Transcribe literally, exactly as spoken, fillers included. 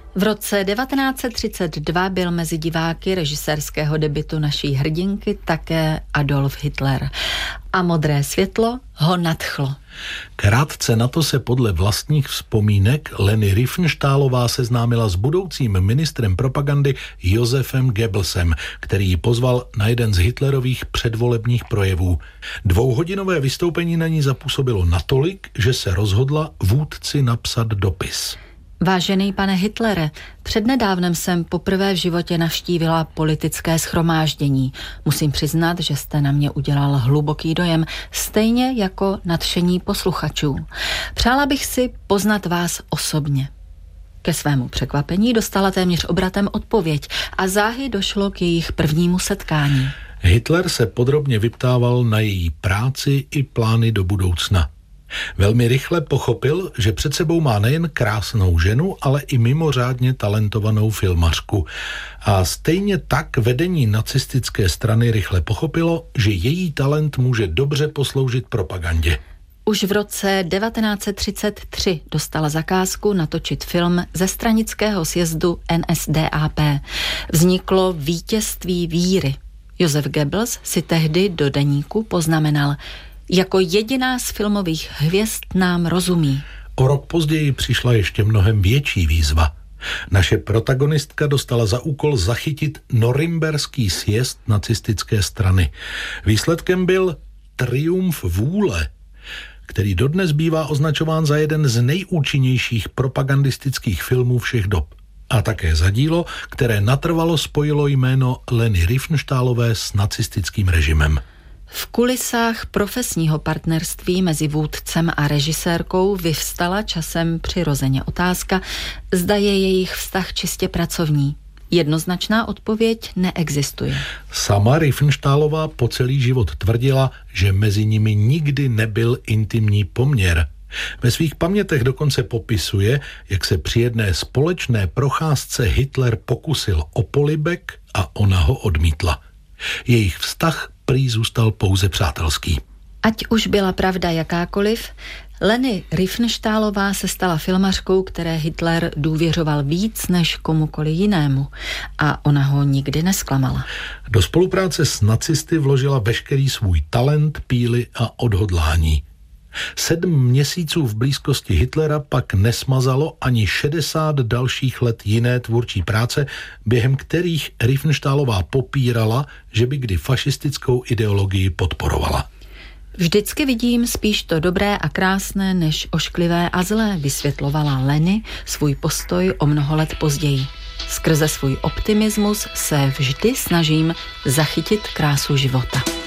V roce devatenáct set třicet dva byl mezi diváky režisérského debutu naší hrdinky také Adolf Hitler. A modré světlo ho nadchlo. Krátce na to se podle vlastních vzpomínek Leni Riefenstahlová seznámila s budoucím ministrem propagandy Josefem Goebbelsem, který ji pozval na jeden z Hitlerových předvolebních projevů. Dvouhodinové vystoupení na ní zapůsobilo natolik, že se rozhodla vůdci napsat dopis. Vážený pane Hitlere, přednedávnem jsem poprvé v životě navštívila politické shromáždění. Musím přiznat, že jste na mě udělal hluboký dojem, stejně jako nadšení posluchačů. Přála bych si poznat vás osobně. Ke svému překvapení dostala téměř obratem odpověď a záhy došlo k jejich prvnímu setkání. Hitler se podrobně vyptával na její práci i plány do budoucna. Velmi rychle pochopil, že před sebou má nejen krásnou ženu, ale i mimořádně talentovanou filmařku. A stejně tak vedení nacistické strany rychle pochopilo, že její talent může dobře posloužit propagandě. Už v roce devatenáct set třicet tři dostala zakázku natočit film ze stranického sjezdu N S D A P. Vzniklo Vítězství víry. Josef Goebbels si tehdy do deníku poznamenal: jako jediná z filmových hvězd nám rozumí. O rok později přišla ještě mnohem větší výzva. Naše protagonistka dostala za úkol zachytit norimberský sjezd nacistické strany. Výsledkem byl Triumf vůle, který dodnes bývá označován za jeden z nejúčinnějších propagandistických filmů všech dob. A také za dílo, které natrvalo spojilo jméno Leni Riefenstahlové s nacistickým režimem. V kulisách profesního partnerství mezi vůdcem a režisérkou vyvstala časem přirozeně otázka, zda je jejich vztah čistě pracovní. Jednoznačná odpověď neexistuje. Sama Riefenstahlová po celý život tvrdila, že mezi nimi nikdy nebyl intimní poměr. Ve svých pamětech dokonce popisuje, jak se při jedné společné procházce Hitler pokusil o polibek a ona ho odmítla. Jejich vztah prý zůstal pouze přátelský. Ať už byla pravda jakákoliv, Leni Riefenstahlová se stala filmařkou, které Hitler důvěřoval víc než komukoli jinému a ona ho nikdy nesklamala. Do spolupráce s nacisty vložila veškerý svůj talent, píly a odhodlání. Sedm měsíců v blízkosti Hitlera pak nesmazalo ani šedesát dalších let jiné tvůrčí práce, během kterých Riefenstahlová popírala, že by kdy fašistickou ideologii podporovala. Vždycky vidím spíš to dobré a krásné než ošklivé a zlé, vysvětlovala Leni svůj postoj o mnoho let později. Skrze svůj optimismus se vždy snažím zachytit krásu života.